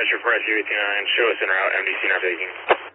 Metro 4 029, show us en route, MDC not taking.